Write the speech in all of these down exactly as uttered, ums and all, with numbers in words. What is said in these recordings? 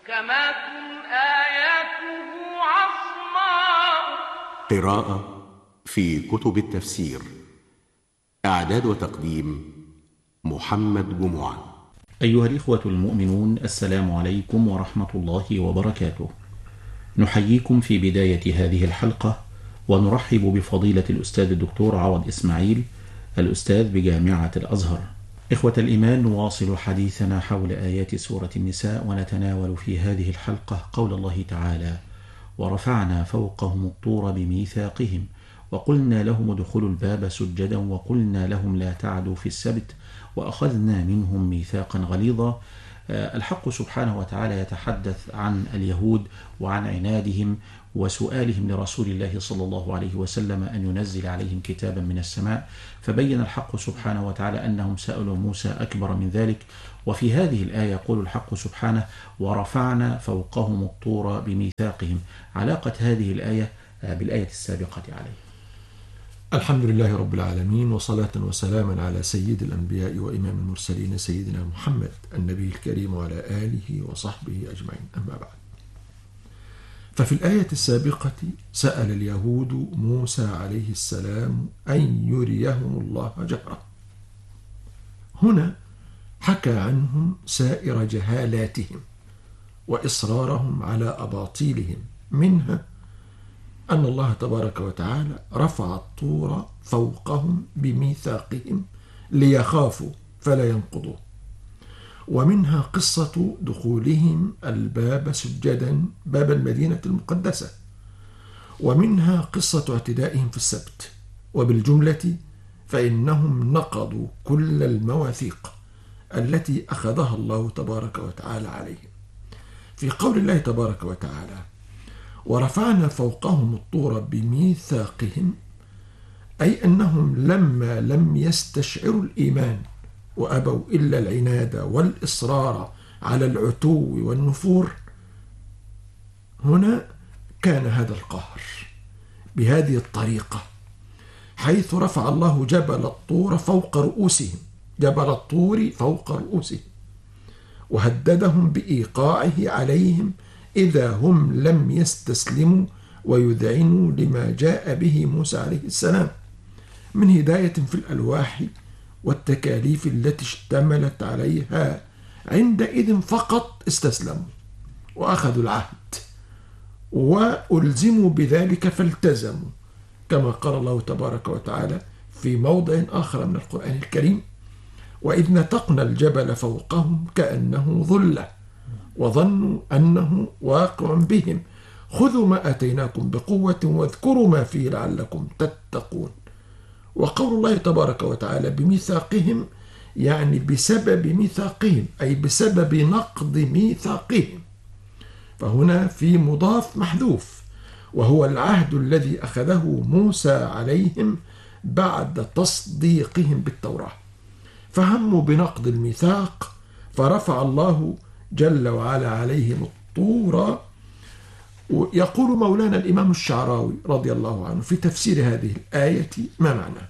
محكمات آياته عصماء. قراءة في كتب التفسير. إعداد وتقديم محمد جمعة. أيها الإخوة المؤمنون، السلام عليكم ورحمة الله وبركاته. نحييكم في بداية هذه الحلقة ونرحب بفضيلة الأستاذ الدكتور عوض إسماعيل، الأستاذ بجامعة الأزهر. إخوة الإيمان، نواصل حديثنا حول آيات سورة النساء، ونتناول في هذه الحلقة قول الله تعالى: ورفعنا فوقهم الطور بميثاقهم وقلنا لهم ادخلوا الباب سجدا وقلنا لهم لا تعدوا في السبت وأخذنا منهم ميثاقا غليظا. الحق سبحانه وتعالى يتحدث عن اليهود وعن عنادهم وسؤالهم لرسول الله صلى الله عليه وسلم أن ينزل عليهم كتابا من السماء، فبين الحق سبحانه وتعالى أنهم سألوا موسى أكبر من ذلك. وفي هذه الآية يقول الحق سبحانه: ورفعنا فوقهم الطور بميثاقهم. علاقة هذه الآية بالآية السابقة عليه. الحمد لله رب العالمين، وصلاة وسلاما على سيد الأنبياء وإمام المرسلين سيدنا محمد النبي الكريم وعلى آله وصحبه أجمعين، أما بعد. ففي الآية السابقة سأل اليهود موسى عليه السلام أن يريهم الله جهرة. هنا حكى عنهم سائر جهالاتهم وإصرارهم على أباطيلهم، منها أن الله تبارك وتعالى رفع الطور فوقهم بميثاقهم ليخافوا فلا ينقضوا، ومنها قصة دخولهم الباب سجدا، باب المدينة المقدسة، ومنها قصة اعتدائهم في السبت. وبالجملة فإنهم نقضوا كل المواثيق التي أخذها الله تبارك وتعالى عليهم. في قول الله تبارك وتعالى: ورفعنا فوقهم الطور بميثاقهم، أي أنهم لما لم يستشعروا الإيمان وأبوا إلا العناد والإصرار على العتو والنفور، هنا كان هذا القهر بهذه الطريقة، حيث رفع الله جبل الطور فوق رؤوسهم، جبل الطور فوق رؤوسهم، وهددهم بإيقاعه عليهم إذا هم لم يستسلموا ويذعنوا لما جاء به موسى عليه السلام من هداية في الألواح والتكاليف التي اشتملت عليها. عندئذ فقط استسلموا وأخذوا العهد وألزموا بذلك فالتزموا، كما قال الله تبارك وتعالى في موضع آخر من القرآن الكريم: وإذ نتقنا الجبل فوقهم كأنه ظلة وظنوا أنه واقع بهم خذوا ما آتيناكم بقوة واذكروا ما فيه لعلكم تتقون. وقول الله تبارك وتعالى بميثاقهم يعني بسبب ميثاقهم، أي بسبب نقض ميثاقهم، فهنا في مضاف محذوف، وهو العهد الذي أخذه موسى عليهم بعد تصديقهم بالتوراة، فهموا بنقض الميثاق فرفع الله جل وعلا عليهم الطور. ويقول مولانا الإمام الشعراوي رضي الله عنه في تفسير هذه الآية ما معنى: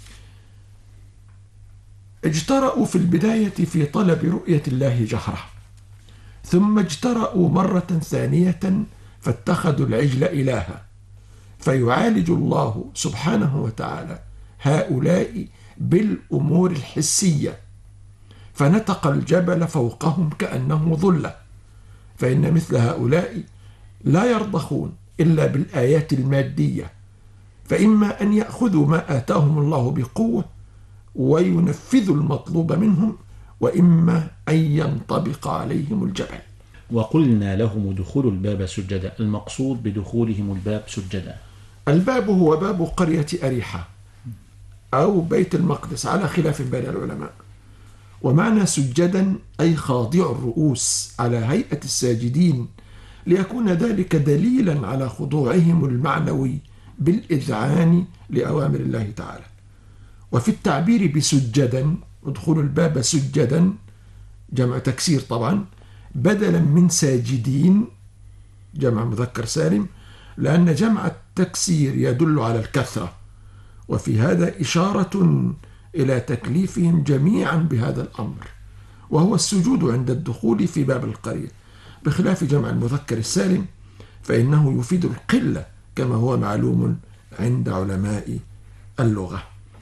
اجترأوا في البداية في طلب رؤية الله جهرة، ثم اجترأوا مرة ثانية فاتخذوا العجل إلها، فيعالج الله سبحانه وتعالى هؤلاء بالأمور الحسية، فنتق الجبل فوقهم كأنه ظلة، فإن مثل هؤلاء لا يرضخون إلا بالآيات المادية، فإما أن يأخذوا ما آتاهم الله بقوة وينفذوا المطلوب منهم، وإما أن ينطبق عليهم الجبل. وقلنا لهم ادخلوا الباب سجدا، المقصود بدخولهم الباب سجدا. الباب هو باب قرية أريحة أو بيت المقدس على خلاف بين العلماء، ومعنى سجدا أي خاضع الرؤوس على هيئة الساجدين، ليكون ذلك دليلا على خضوعهم المعنوي بالإذعان لأوامر الله تعالى. وفي التعبير بسجدا، ادخلوا الباب سجدا جمع تكسير طبعا، بدلا من ساجدين جمع مذكر سالم، لأن جمع التكسير يدل على الكثرة، وفي هذا إشارة إلى تكليفهم جميعا بهذا الأمر، وهو السجود عند الدخول في باب القرية، بخلاف جمع المذكر السالم فإنه يفيد القلة كما هو معلوم عند علماء اللغة.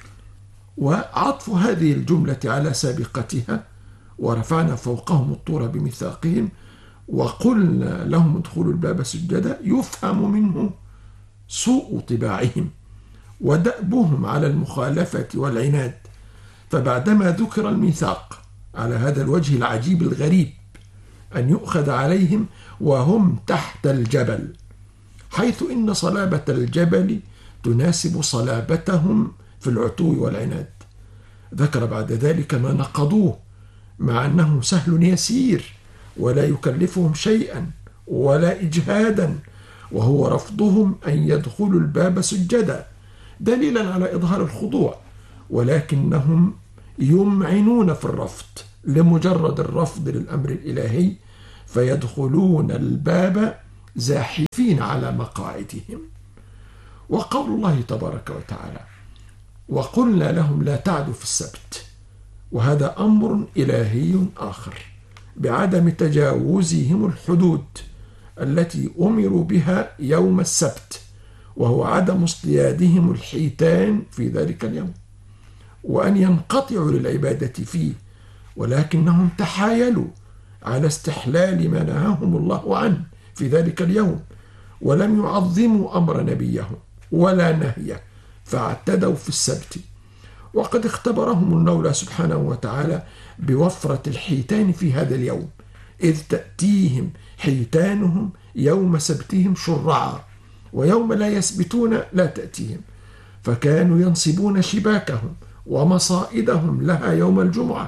وعطف هذه الجملة على سابقتها ورفعنا فوقهم الطور بميثاقهم وقلنا لهم ادخلوا الباب سجدا يفهم منه سوء طباعهم ودأبهم على المخالفة والعناد، فبعدما ذكر الميثاق على هذا الوجه العجيب الغريب أن يؤخذ عليهم وهم تحت الجبل، حيث إن صلابة الجبل تناسب صلابتهم في العتو والعناد، ذكر بعد ذلك ما نقضوه مع أنه سهل يسير ولا يكلفهم شيئا ولا إجهادا، وهو رفضهم أن يدخلوا الباب سجدا دليلا على إظهار الخضوع، ولكنهم يمعنون في الرفض لمجرد الرفض للأمر الإلهي فيدخلون الباب زاحفين على مقاعدهم. وقول الله تبارك وتعالى وقلنا لهم لا تعدوا في السبت، وهذا أمر إلهي آخر بعدم تجاوزهم الحدود التي أمروا بها يوم السبت، وهو عدم اصطيادهم الحيتان في ذلك اليوم وأن ينقطعوا للعبادة فيه، ولكنهم تحايلوا على استحلال ما نهاهم الله عنه في ذلك اليوم ولم يعظموا أمر نبيهم ولا نهيه فاعتدوا في السبت. وقد اختبرهم المولى سبحانه وتعالى بوفرة الحيتان في هذا اليوم، إذ تأتيهم حيتانهم يوم سبتهم شرعا ويوم لا يسبتون لا تأتيهم، فكانوا ينصبون شباكهم ومصائدهم لها يوم الجمعة،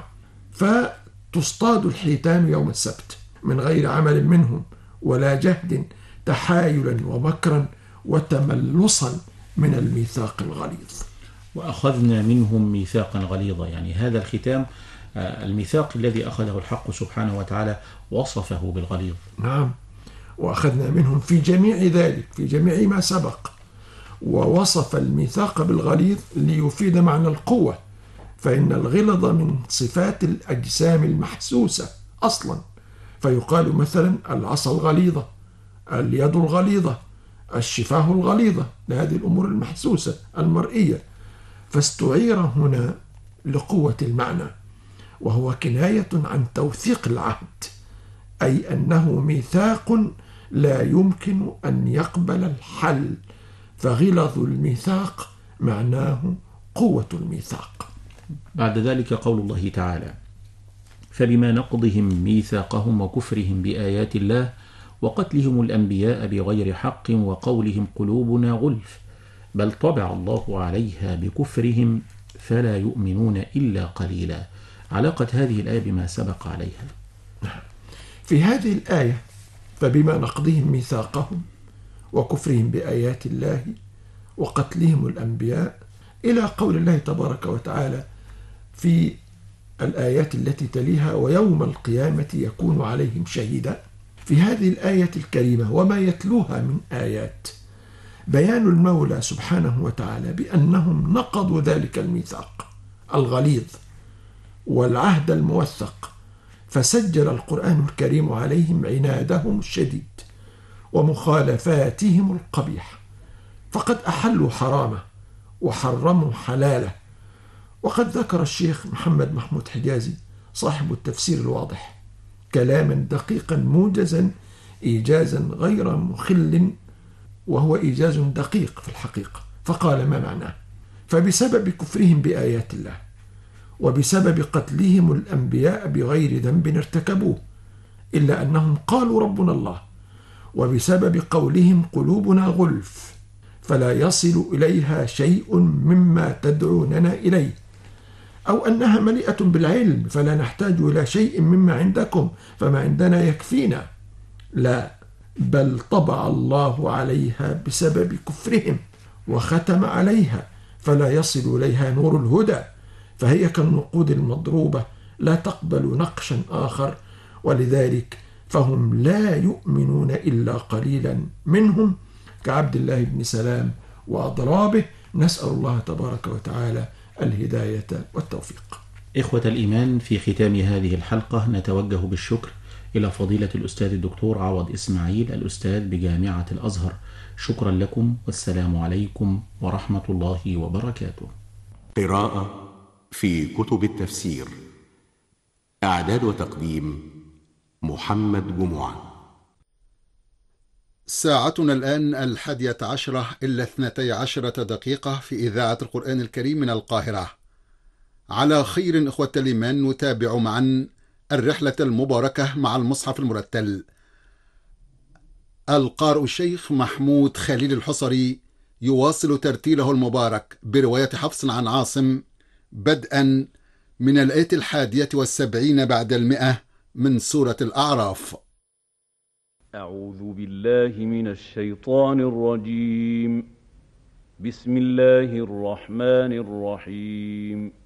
فتصطاد الحيتان يوم السبت من غير عمل منهم ولا جهد، تحايلا ومكرا وتملصا من الميثاق الغليظ. وأخذنا منهم ميثاقا غليظا، يعني هذا الختام الميثاق الذي أخذه الحق سبحانه وتعالى وصفه بالغليظ. نعم، وأخذنا منهم في جميع ذلك في جميع ما سبق، ووصف الميثاق بالغليظ ليفيد معنى القوة، فإن الغلظ من صفات الأجسام المحسوسة أصلا، فيقال مثلا العصا الغليظة، اليد الغليظة، الشفاه الغليظة، لهذه الأمور المحسوسة المرئية، فاستعير هنا لقوة المعنى، وهو كناية عن توثيق العهد، أي أنه ميثاق لا يمكن أن يقبل الحل، فغلظ الميثاق معناه قوة الميثاق. بعد ذلك قول الله تعالى فبما نقضهم ميثاقهم وكفرهم بآيات الله وقتلهم الأنبياء بغير حق وقولهم قلوبنا غلف بل طبع الله عليها بكفرهم فلا يؤمنون إلا قليلا. علاقة هذه الآية بما سبق عليها. في هذه الآية فبما نقضهم ميثاقهم وكفرهم بآيات الله وقتلهم الأنبياء إلى قول الله تبارك وتعالى في الآيات التي تليها ويوم القيامة يكون عليهم شهيدا. في هذه الآية الكريمة وما يتلوها من آيات بيان المولى سبحانه وتعالى بأنهم نقضوا ذلك الميثاق الغليظ والعهد الموثق، فسجل القرآن الكريم عليهم عنادهم الشديد ومخالفاتهم القبيحة، فقد أحلوا حرامه وحرموا حلاله. وقد ذكر الشيخ محمد محمود حجازي صاحب التفسير الواضح كلاما دقيقا موجزا إيجازا غير مخل، وهو إيجاز دقيق في الحقيقة، فقال ما معناه: فبسبب كفرهم بآيات الله وبسبب قتلهم الأنبياء بغير ذنب ارتكبوه إلا أنهم قالوا ربنا الله، وبسبب قولهم قلوبنا غلف فلا يصل إليها شيء مما تدعوننا إليه، أو أنها مليئة بالعلم فلا نحتاج إلى شيء مما عندكم فما عندنا يكفينا، لا، بل طبع الله عليها بسبب كفرهم وختم عليها فلا يصل إليها نور الهدى، فهي كالنقود المضروبة لا تقبل نقشا آخر، ولذلك فهم لا يؤمنون إلا قليلا منهم كعبد الله بن سلام وأضرابه. نسأل الله تبارك وتعالى الهداية والتوفيق. إخوة الإيمان، في ختام هذه الحلقة نتوجه بالشكر إلى فضيلة الأستاذ الدكتور عوض إسماعيل الأستاذ بجامعة الأزهر. شكرا لكم، والسلام عليكم ورحمة الله وبركاته. قراءة في كتب التفسير. إعداد وتقديم محمد جمعة. ساعتنا الآن الحادية عشرة إلا اثنتي عشرة دقيقة في إذاعة القرآن الكريم من القاهرة. على خير إخوة الإيمان، نتابع معا الرحلة المباركة مع المصحف المرتل. القارئ الشيخ محمود خليل الحصري يواصل ترتيله المبارك برواية حفص عن عاصم، بدءا من الآية الحادية والسبعين بعد المئة من سورة الأعراف. أعوذ بالله من الشيطان الرجيم. بسم الله الرحمن الرحيم.